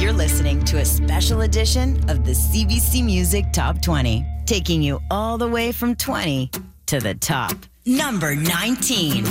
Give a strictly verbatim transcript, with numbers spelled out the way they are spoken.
You're listening to a special edition of the C B C Music Top twenty, taking you all the way from twenty to the top. Number nineteen.